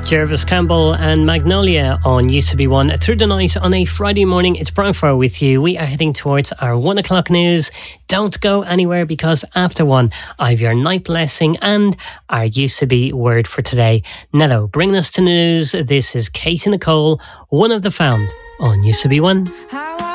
Jervis Campbell and Magnolia on Used to Be One. Through the night on a Friday morning, it's Brian Farr with you. We are heading towards our 1 o'clock news. Don't go anywhere, because after one, I've your night blessing and our Used to Be word for today. Nello, bringing us to news. This is Katie Nicole, one of the found on Used to Be One.